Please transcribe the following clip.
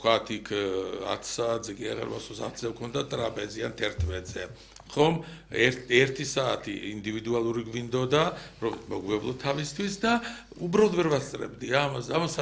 ვთქვათ, იქ 10 საათზე კი აღარ მოსვას 10-ზე ვქონდა ტრაპეზი ან 11-ზე. ხომ 1 საათი ინდივიდუალური გვინდოდა, რომ მოგვევლო თავისთვის და უბრალოდ ვერ ვასწრებდი ამას